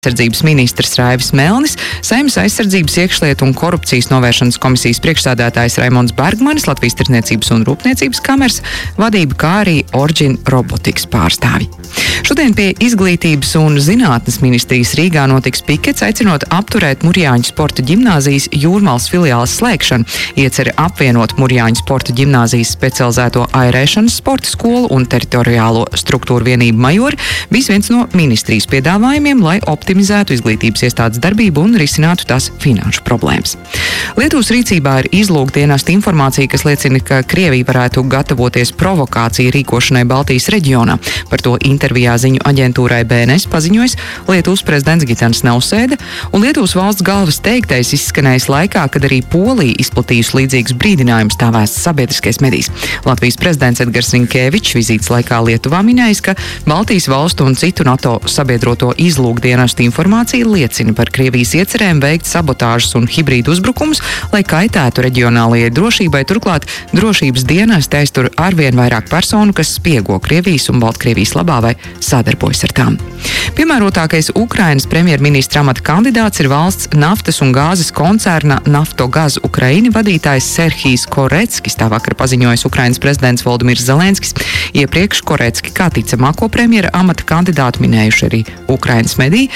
Aizsardzības ministrs Raivis Melnis, Saeimas aizsardzības, iekšlietu un korupcijas novēršanas komisijas priekšsēdētājs Raimonds Bergmanis, Latvijas Tirdzniecības un Rūpniecības kameras vadība, kā arī Origin Robotics pārstāvji. Šodien pie Izglītības un zinātnes ministrijas Rīgā notiks pikets, aicinot apturēt Murjāņu sporta ģimnāzijas Jūrmalas filiāles slēgšanu. Ieceri apvienot Murjāņu sporta ģimnāzijas specializēto airēšanas sporta skolu un teritoriālo struktūru vienību Majori bija viens no ministrijas piedāvājumiem, lai optimizētu izglītības iestādes darbību un risinātu tās finanšu problēmas. Lietuvas rīcībā ir izlūkdienestu informācija, kas liecina, ka Krievija varētu gatavoties provokāciju rīkošanai Baltijas reģionā. Par to intervijā ziņu aģentūrai BNS paziņojis Lietuvas prezidents Gitanas Nausēda, un Lietuvas valsts galvas teiktais izskanējis laikā, kad arī Polija izplatījusi līdzīgus brīdinājumus, tā vēsts sabiedriskais medijs. Latvijas prezidents Edgars Rinkēvičs vizītes laikā Lietuvā minējis, ka Baltijas valstu un citu NATO sabiedroto izlūkdienestu informācija liecina par Krievijas iecerēm veikt sabotāžas un hibrīdu uzbrukumus, lai kaitētu reģionālajai drošībai. Turklāt drošības dienesti aiztur arvien vairāk personu, kas spiego Krievijas un Baltkrievijas labā vai sadarbojas ar tām. Piemērotākais Ukrainas premjerministra amata kandidāts ir valsts naftas un gāzes koncerna Naftogaz Ukraina vadītājs Serhijs Koreckis, tā vakar paziņojis Ukrainas prezidents Volodimirs Zelenskis. Iepriekš Korecki kā ticamāko premjera amata kandidātu minējuši arī Ukrainas mediji.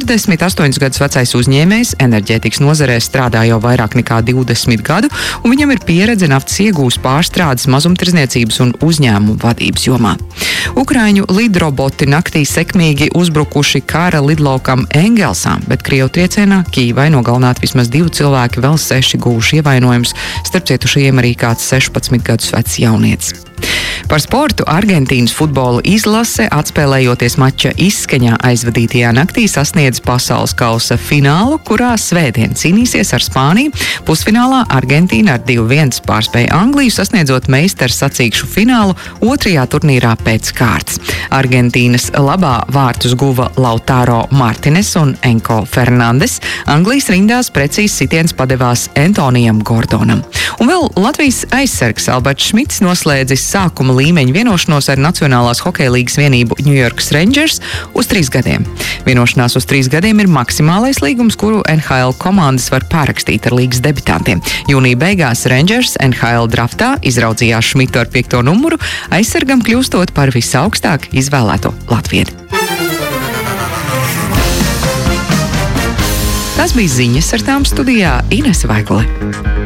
48 gadus vecais uzņēmējs enerģētikas nozarē strādā jau vairāk nekā 20 gadu, un viņam ir pieredze naftas iegūs, pārstrādes, mazumtirdzniecības un uzņēmumu vadības jomā. Ukraiņu lidroboti naktī sekmīgi uzbrukuši kara lidlaukam Engelsā, bet Krievu triecienā Kīvai nogalināti vismaz 2 cilvēki, vēl 6 guvuši ievainojumus, starp cietušajiem arī kāds 16 gadus vecs jaunietis. Par sportu Argentīnas futbola izlase, atspēlējoties mača izskaņā aizvadītajā naktī, sasniedz pasaules kausa finālu, kurā svētdien cīnīsies ar Spāniju. Pusfinālā Argentīna ar 2-1 pārspēja Angliju, sasniedzot meistaru sacīkšu finālu otrajā turnīrā pēc kārtas. Argentīnas labā vārtus guva Lautaro Martines un Enko Fernandes. Anglijas rindās precīzi sitiens padevās Antonijam Gordonam. Un vēl Latvijas aizsargs Alberts Šmits noslēdzis sākuma līmeņa vienošanos ar Nacionālās hokeja līgas vienību New York Rangers uz 3 gadiem. Vienošanās uz 3 gadiem ir maksimālais līgums, kuru NHL komandas var pārakstīt ar līgas debitantiem. Jūnija beigās Rangers NHL draftā izraudzījās Šmitu ar 5. numuru, aizsargam kļūstot par visaugstāk izvēlēto latvieti. Tas bija ziņas, ar tām studijā Inese Vaigule.